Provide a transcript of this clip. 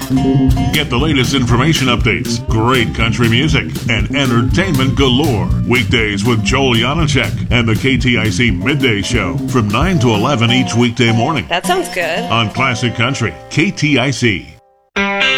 Get the latest information updates, great country music, and entertainment galore. Weekdays with Joel Janacek and the KTIC Midday Show from 9 to 11 each weekday morning That sounds good. on Classic Country, KTIC.